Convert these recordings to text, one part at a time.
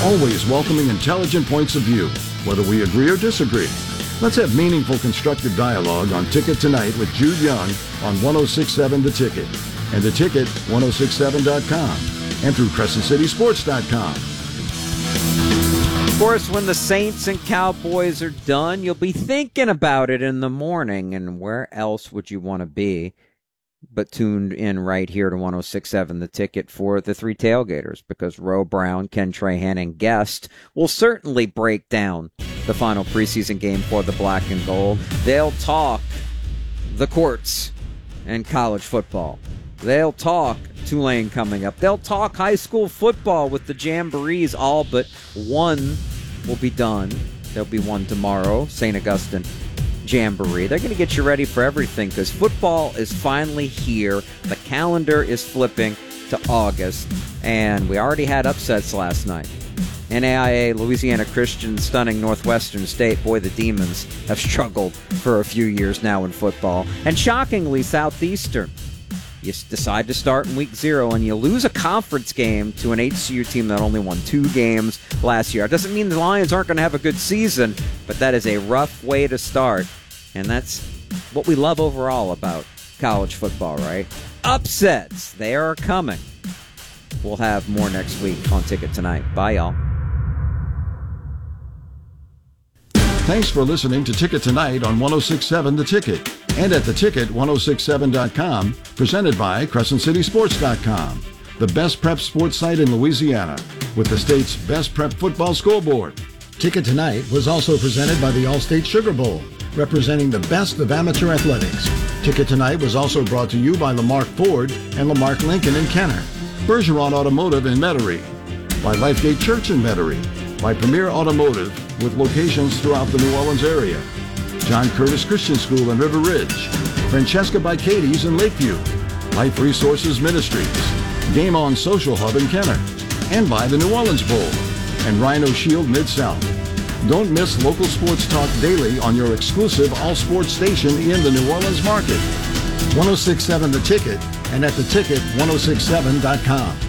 always welcoming intelligent points of view, whether we agree or disagree. Let's have meaningful, constructive dialogue on Ticket Tonight with Jude Young on 106.7 The Ticket, and The Ticket, 1067.com, and through CrescentCitySports.com. Of course, when the Saints and Cowboys are done, you'll be thinking about it in the morning, and where else would you want to be but tuned in right here to 106.7 The Ticket for the three tailgaters, because Ro Brown, Ken Trahan, and Guest will certainly break down the final preseason game for the Black and Gold. They'll talk the courts and college football. They'll talk Tulane coming up. They'll talk high school football with the Jamborees. All but one will be done. There'll be one tomorrow, St. Augustine Jamboree. They're going to get you ready for everything because football is finally here. The calendar is flipping to August, and we already had upsets last night. NAIA, Louisiana Christian stunning Northwestern State. Boy, the Demons have struggled for a few years now in football. And shockingly, Southeastern. You decide to start in week 0 and you lose a conference game to an HCU team that only won 2 games last year. It doesn't mean the Lions aren't going to have a good season, but that is a rough way to start. And that's what we love overall about college football, right? Upsets, they are coming. We'll have more next week on Ticket Tonight. Bye, y'all. Thanks for listening to Ticket Tonight on 106.7 The Ticket and at theticket1067.com, presented by CrescentCitySports.com, the best prep sports site in Louisiana with the state's best prep football scoreboard. Ticket Tonight was also presented by the All-State Sugar Bowl, representing the best of amateur athletics. Ticket Tonight was also brought to you by Lamarck Ford and Lamarck Lincoln in Kenner, Bergeron Automotive in Metairie, by Lifegate Church in Metairie, by Premier Automotive with locations throughout the New Orleans area, John Curtis Christian School in River Ridge, Francesca by Katie's in Lakeview, Life Resources Ministries, Game On Social Hub in Kenner, and by the New Orleans Bowl and Rhino Shield Mid-South. Don't miss local sports talk daily on your exclusive all-sports station in the New Orleans market. 106.7 The Ticket and at theticket1067.com.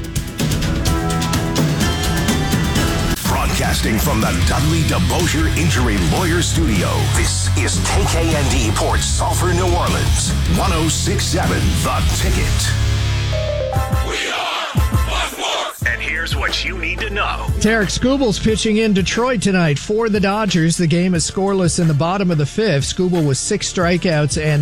Broadcasting from the Dudley DeBosier Injury Lawyer Studio, this is KKND Port Sulphur, New Orleans. 106.7 The Ticket. We are Buckmore. And here's what you need to know. Tarek Skubal's pitching in Detroit tonight for the Dodgers. The game is scoreless in the bottom of the 5th. Skubal with 6 strikeouts and